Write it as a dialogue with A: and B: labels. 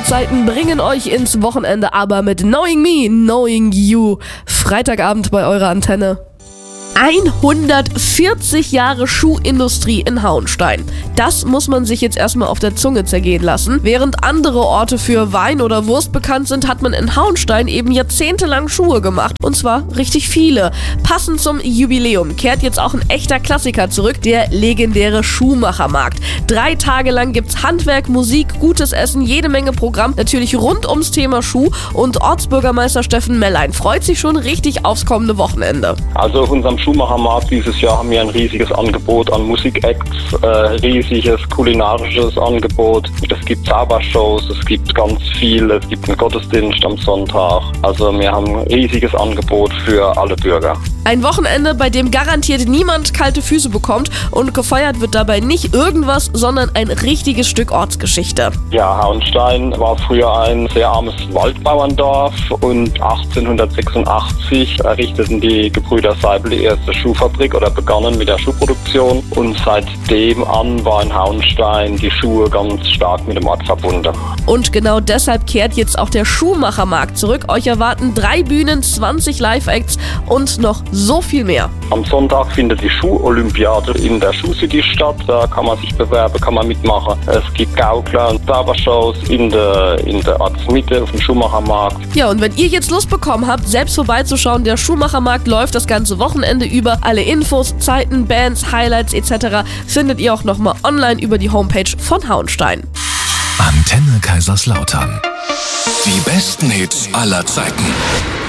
A: Schuhmacherzeiten bringen euch ins Wochenende, aber mit Knowing Me, Knowing You. Freitagabend bei eurer Antenne. 140 Jahre Schuhindustrie in Hauenstein. Das muss man sich jetzt erstmal auf der Zunge zergehen lassen. Während andere Orte für Wein oder Wurst bekannt sind, hat man in Hauenstein eben jahrzehntelang Schuhe gemacht. Und zwar richtig viele. Passend zum Jubiläum kehrt jetzt auch ein echter Klassiker zurück, der legendäre Schuhmachermarkt. 3 Tage lang gibt's Handwerk, Musik, gutes Essen, jede Menge Programm, natürlich rund ums Thema Schuh. Und Ortsbürgermeister Steffen Mellein freut sich schon richtig aufs kommende Wochenende.
B: Also auf unserem Schuhmachermarkt dieses Jahr haben wir ein riesiges Angebot an Musikacts, riesiges kulinarisches Angebot. Es gibt Zaubershows, es gibt ganz viel, es gibt einen Gottesdienst am Sonntag. Also wir haben ein riesiges Angebot für alle Bürger.
A: Ein Wochenende, bei dem garantiert niemand kalte Füße bekommt, und gefeiert wird dabei nicht irgendwas, sondern ein richtiges Stück Ortsgeschichte.
B: Ja, Hauenstein war früher ein sehr armes Waldbauerndorf und 1886 errichteten die Gebrüder Seibel die erste Schuhfabrik oder begannen mit der Schuhproduktion, und seitdem an war in Hauenstein die Schuhe ganz stark mit dem Ort verbunden.
A: Und genau deshalb kehrt jetzt auch der Schuhmachermarkt zurück. Euch erwarten 3 Bühnen, 20 Live-Acts und noch so viel mehr.
B: Am Sonntag findet die Schuholympiade in der Schuhcity statt. Da kann man sich bewerben, kann man mitmachen. Es gibt Gaukler und Zaubershows in der Ortsmitte auf dem Schuhmachermarkt.
A: Ja, und wenn ihr jetzt Lust bekommen habt, selbst vorbeizuschauen, der Schuhmachermarkt läuft das ganze Wochenende über. Alle Infos, Zeiten, Bands, Highlights etc. findet ihr auch nochmal online über die Homepage von Hauenstein.
C: Antenne Kaiserslautern. Die besten Hits aller Zeiten.